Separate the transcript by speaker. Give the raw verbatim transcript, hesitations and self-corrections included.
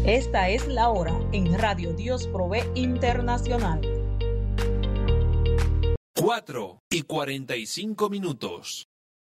Speaker 1: Esta es la hora en Radio Dios Provee Internacional.
Speaker 2: cuatro y cuarenta y cinco minutos.